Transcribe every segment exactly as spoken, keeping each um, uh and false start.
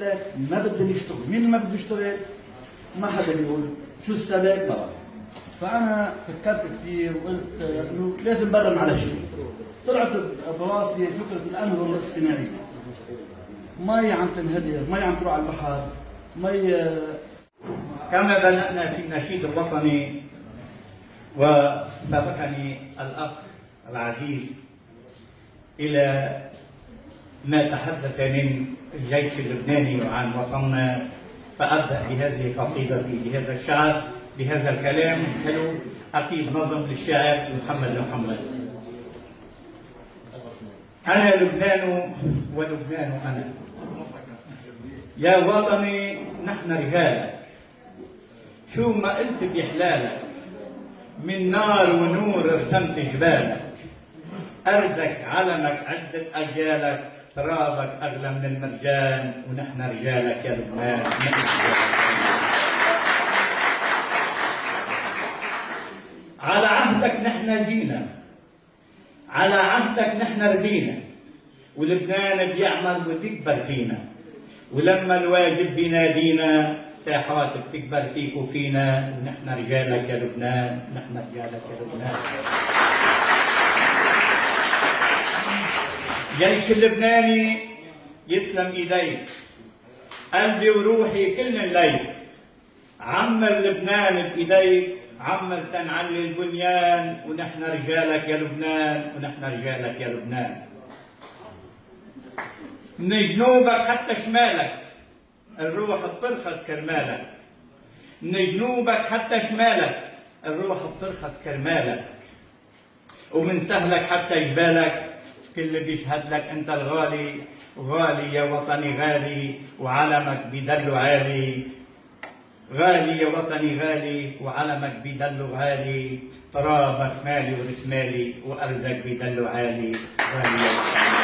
لك ما بدهم يشتغلوا، مين ما بده يشتغل؟ ما حدا بيقول شو السبب؟ ما بعرف. فأنا فكرت كثير وقلت إنه لازم برم على شيء. طلعت براسي فكرة الأنهر الاصطناعية. مي عم تنهدر، مي عم تروح على البحر، مي. كما بدأنا في النشيد الوطني وسبقني الأخ العزيز إلى ما تحدث من الجيش اللبناني وعن وطننا، فأبدأ بهذه قصيدتي بهذا الشعر بهذا الكلام الحلو، أكيد نظم للشاعر محمد محمد. أنا لبنان ولبنان أنا، يا وطني نحن رجالك، شو ما قلت بحلالك، من نار ونور رسمت جبالك، أرزك علمك عدة أجيالك، ترابك أغلى من المرجان، ونحن رجالك يا لبنان. على عهدك نحن جينا، على عهدك نحن ربينا، ولبنان بيعمل وتكبر فينا، ولما الواجب بينادينا الساحات بتكبر فيك وفينا، ونحن رجالك يا لبنان، نحن رجالك يا لبنان. جيش اللبناني يسلم ايديك، قلبي وروحي كل الليل، عمر لبنان بايديك، عمر تنعلي البنيان، ونحن رجالك يا لبنان، ونحن رجالك يا لبنان. من جنوبك حتى شمالك الروح بترخص كرمالك، من جنوبك حتى شمالك الروح بترخص كرمالك، ومن سهلك حتى جبالك كل بيشهد لك انت الغالي، غالي يا وطني غالي، وعلمك بيدلو عالي، غالي يا وطني غالي، وعلمك بيدلو غالي، ترابك مالي ورسمالي، وارزك بيدلو عالي، غالي يا وطني.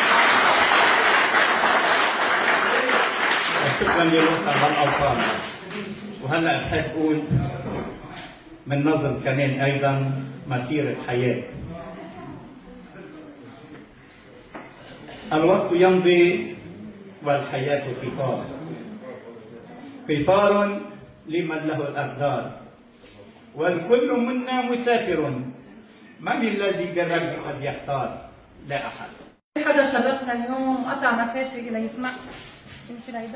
شكرا لروحك هالاوطان. وهلا بحب اقول من نظم كمان ايضا مسيره حياه. الوقت يمضي والحياه قطار، قطار لمن له الاقدار، والكل منا مسافر، من الذي بالرجل قد يختار؟ لا احد. حدا شرفنا اليوم وقطع مسافه ليسمع يمشي لهيدا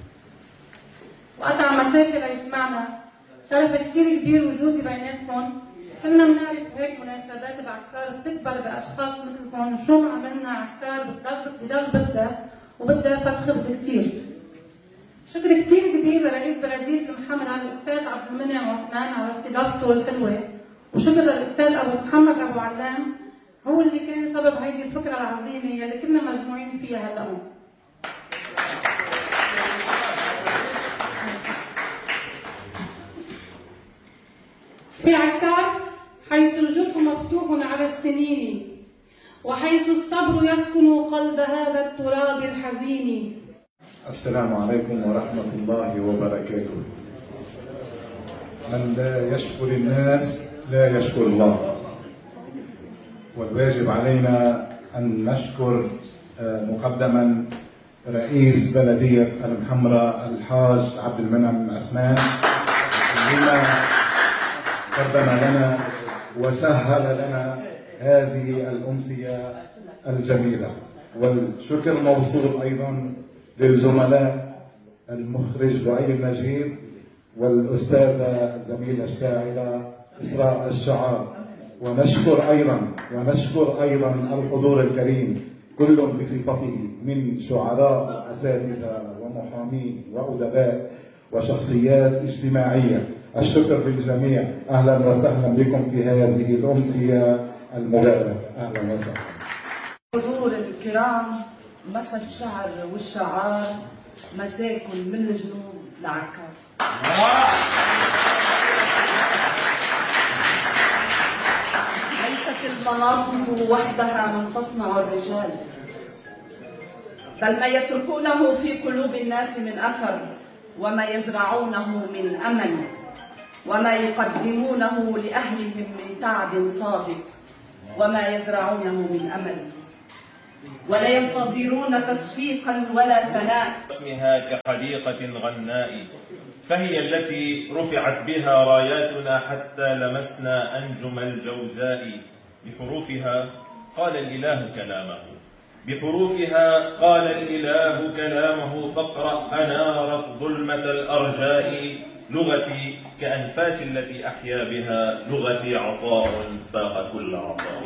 وقطع مسافه ليسمعنا، شرف كثير كبير وجودي بيناتكم. كلنا بنعرف هيك مناسبات بعكار بتكبر باشخاص مثلكم، وشو ما عملنا عكار بتضل بضل بدها وبدها فت خبز كثير. شكر كثير كبير لرئيس بلديه المحمرة الاستاذ عبد المنعم عثمان على استضافته الحلوه، وشكر للاستاذ ابو محمد ابو علام، هو اللي كان سبب هيدي الفكره العظيمه يلي كنا مجموعين فيها هلا. في عكار حيث الجرح مفتوح على السنين، وحيث الصبر يسكن قلب هذا التراب الحزين. السلام عليكم ورحمة الله وبركاته. من لا يشكر الناس لا يشكر الله، والواجب علينا أن نشكر مقدما رئيس بلدية المحمرة الحاج عبد المنعم عثمان بما قدم لنا وسهل لنا هذه الأمسية الجميلة. والشكر موصول أيضا للزملاء المخرج لؤي النجيب والأستاذة الزميلة الشاعرة إسراء الشعار، ونشكر أيضا ونشكر أيضا الحضور الكريم كل بصفته من شعراء وأساتذة ومحامين وأدباء وشخصيات اجتماعية. الشكر للجميع، أهلا وسهلا بكم في هذه الأمسية المباركة. أهلا وسهلا. حضور الكرام، مسا الشعر والشعار، مساكن من الجنوب لعكار. ليست المناصب وحدها من تصنع الرجال، بل ما يتركونه في قلوب الناس من أثر، وما يزرعونه من أمل، وما يقدمونه لأهلهم من تعب صادق، وما يزرعونه من أمل. ولا ينتظرون تصفيقا ولا ثناء. اسمها كحديقة غناء، فهي التي رفعت بها راياتنا حتى لمسنا أنجم الجوزاء. بحروفها قال الإله كلامه، بحروفها قال الإله كلامه، فاقرأ أنارت ظلمة الأرجاء. لغتي كأنفاس التي أحيا بها، لغتي عطاء فاق كل عطاء.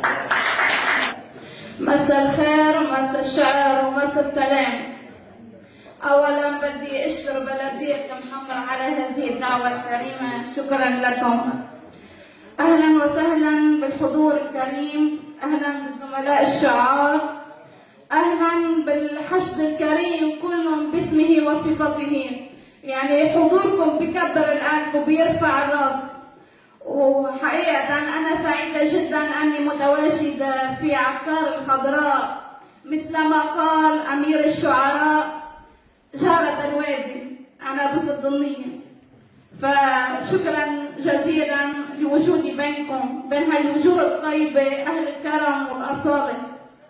مساء الخير ومساء الشعر ومساء السلام. أولا بدي أشكر بلدية المحمر على هذه الدعوة الكريمة، شكرا لكم. أهلا وسهلا بالحضور الكريم، أهلا بالزملاء الشعار، أهلا بالحشد الكريم كلهم باسمه وصفته. يعني حضوركم بكبر القلب وبيرفع الراس، وحقيقة أنا سعيدة جدا أني متواجدة في عكار الخضراء، مثلما قال أمير الشعراء جارة الوادي أنا بنت الضنية. فشكرا جزيلا لوجودي بينكم، بين هالوجوه الطيبة أهل الكرم والأصالة.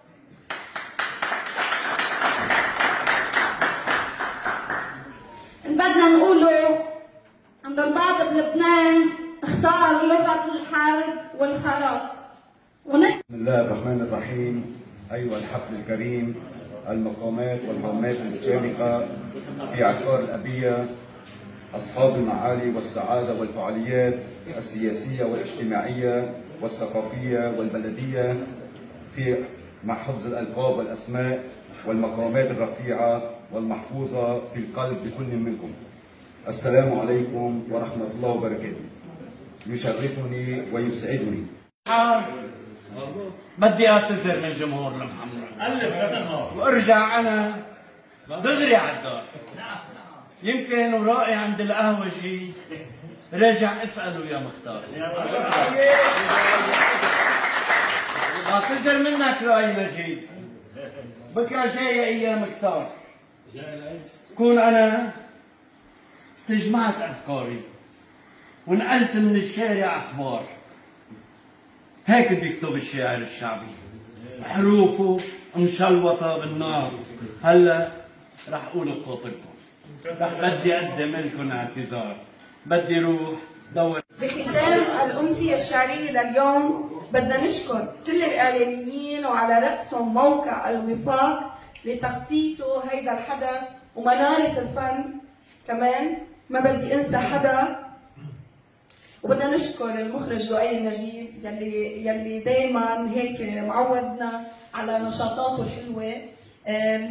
بدنا نقوله عند البعض بلبنان اختار لغة الحرب والخراب. بسم الله الرحمن الرحيم. أيها الحفل الكريم، المقامات والهامات المشاركة في عكار الأبية، أصحاب المعالي والسعادة والفعاليات السياسية والاجتماعية والثقافية والبلدية في مع حفظ الألقاب والأسماء والمقامات الرفيعة والمحفوظة في القلب بكل منكم. السلام عليكم ورحمة الله وبركاته. يشرفني ويسعدني. بدي اعتذر من جمهور المحمر وارجع انا دغري على الدار. يمكن ورائي عند القهوجي راجع اساله يا مختار. اعتذر منك رأي نجيب، بكره جايه ايام كتار، كون انا استجمعت افكاري ونقلت من الشارع اخبار. هيك بيكتب الشاعر الشعبي، حروفه مشلوطه بالنار. هلا رح اقول بخاطركم، رح بدي اقدم لكم اعتذار، بدي روح دور. بختام الأمسية الشعرية لليوم بدنا نشكر كل الإعلاميين وعلى رأسهم موقع الوفاق لتخطيطه هيدا الحدث ومنارة الفن كمان، ما بدي انسى حدا. وبدنا نشكر المخرج لؤي النجيب يلي يلي دائما هيك معودنا على نشاطاته الحلوه.